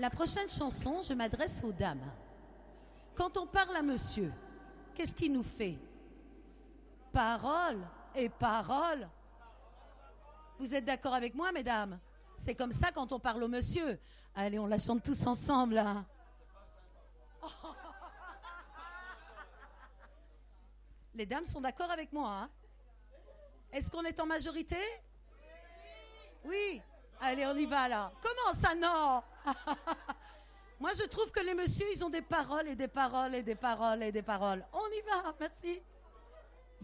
La prochaine chanson, je m'adresse aux dames. Quand on parle à monsieur, qu'est-ce qu'il nous fait? Parole et parole. Vous êtes d'accord avec moi, mesdames? C'est comme ça quand on parle au monsieur. Allez, on la chante tous ensemble. Hein. Les dames sont d'accord avec moi. Hein? Est-ce qu'on est en majorité? Oui. Allez, on y va là. Comment ça, non? Moi, je trouve que les messieurs, ils ont des paroles et des paroles et des paroles et des paroles. On y va, merci.